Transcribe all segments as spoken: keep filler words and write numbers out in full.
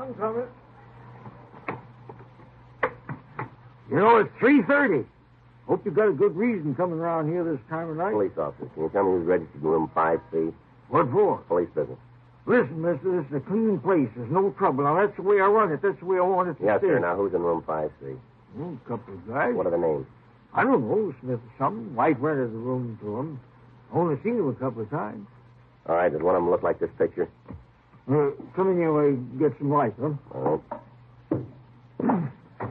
I'm coming. You know, it's three thirty. Hope you got a good reason coming around here this time of night. Police officer, can you tell me who's registered in room five C? What for? Police business. Listen, mister, this is a clean place. There's no trouble. Now, that's the way I run it. That's the way I want it to Yes, stay. sir. Now, who's in room five C? Hmm, a couple of guys. What are the names? I don't know, Smith or something. Wife rented the room to him. Only seen him a couple of times. All right, does one of them look like this picture? Uh, come in here while you get some light, huh? All right.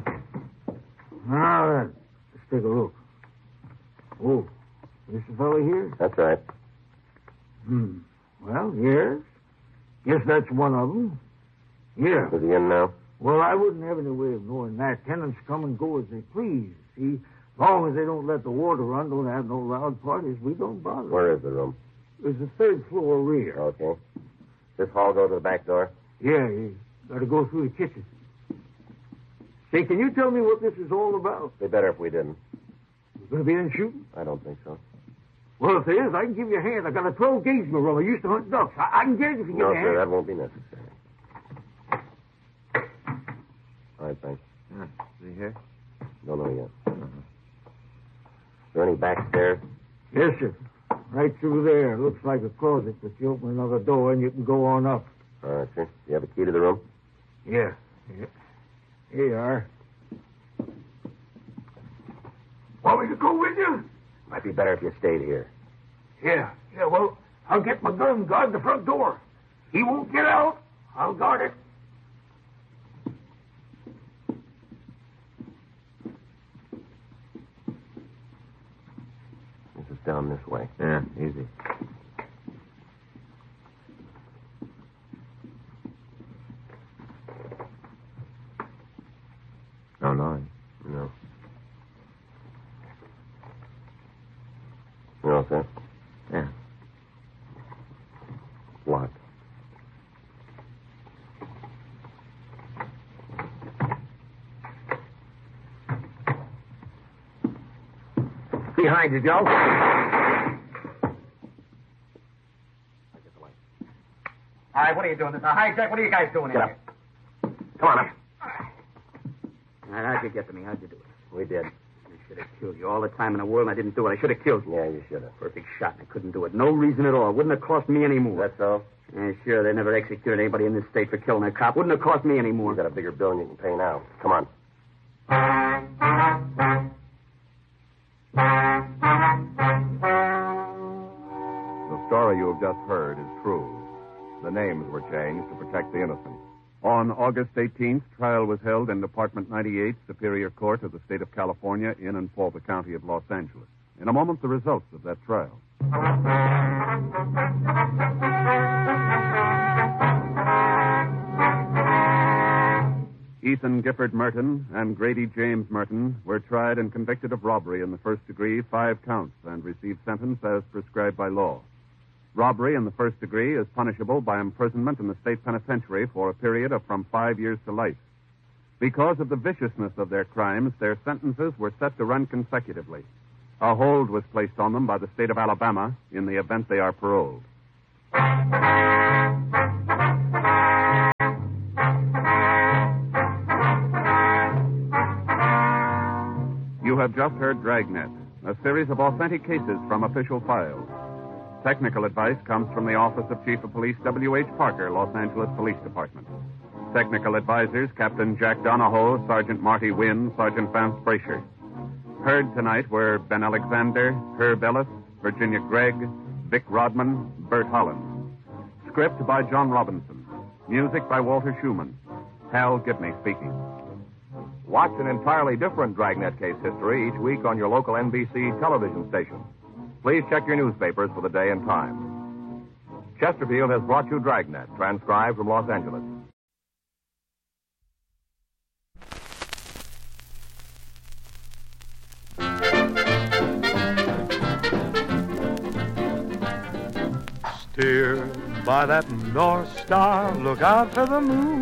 Now then, let's take a look. Oh, this the fellow here? That's right. Hmm. Well, yes. Guess that's one of them. Yeah. Is he in now? Well, I wouldn't have any way of knowing that. Tenants come and go as they please. See, as long as they don't let the water run, don't have no loud parties, we don't bother. Where is the room? There's the third floor rear. Okay. This hall go to the back door? Yeah, you got to go through the kitchen. Say, can you tell me what this is all about? Be better if we didn't. You going to be in shooting? I don't think so. Well, if there is, I can give you a hand. I got a twelve gauge in my room. I used to hunt ducks. I, I can get it if you give No, me a hand. sir, that won't be necessary. All right, thanks. Yeah. Is he here? Don't know yet. Uh-huh. Is there any back stairs? Yes, sir. Right through there. Looks like a closet, but you open another door and you can go on up. All right, sir. Do you have a key to the room? Yeah. yeah. Here you are. Want me to go with you? Might be better if you stayed here. Yeah. Yeah, well, I'll get my gun, guard the front door. He won't get out. I'll guard it. This is down this way. Yeah, easy. No, no. No. You all set? Yeah. Locked. Behind you, Joe. I get the light. All right, what are you doing? This is a hijack. What are you guys doing Get here? up. Come on up. All right, how'd you get to me? How'd you do it? We did. I should have killed you all the time in the world, and I didn't do it. I should have killed you. Yeah, you should have. Perfect shot, and I couldn't do it. No reason at all. Wouldn't have cost me any more. That's so? Yeah, sure, they never executed anybody in this state for killing a cop. Wouldn't have cost me any more. You got a bigger bill than you can pay now. Come on. The story you have just heard is true. The names were changed to protect the innocent. On August eighteenth, trial was held in Department ninety-eight, Superior Court of the State of California, in and for the County of Los Angeles. In a moment, the results of that trial. Ethan Gifford Merton and Grady James Merton were tried and convicted of robbery in the first degree, five counts, and received sentence as prescribed by law. Robbery in the first degree is punishable by imprisonment in the state penitentiary for a period of from five years to life. Because of the viciousness of their crimes, their sentences were set to run consecutively. A hold was placed on them by the state of Alabama in the event they are paroled. You have just heard Dragnet, a series of authentic cases from official files. Technical advice comes from the Office of Chief of Police W H. Parker, Los Angeles Police Department. Technical advisors, Captain Jack Donahoe, Sergeant Marty Wynn, Sergeant Vance Brasher. Heard tonight were Ben Alexander, Herb Ellis, Virginia Gregg, Vic Rodman, Bert Holland. Script by John Robinson. Music by Walter Schumann. Hal Gibney speaking. Watch an entirely different Dragnet case history each week on your local N B C television station. Please check your newspapers for the day and time. Chesterfield has brought you Dragnet, transcribed from Los Angeles. Steer by that North Star, look out for the moon.